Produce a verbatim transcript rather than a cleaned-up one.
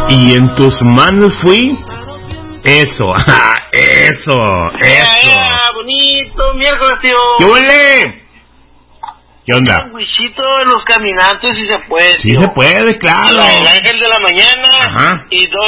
y en tus manos fui. Eso, eso, eso. Ah, bonito, miércoles, tío. ¿Qué huele? ¿Qué onda? Un wishito de los caminantes, si se puede, Sí tío. se puede, claro. La del ángel de la mañana. Ajá. Y dos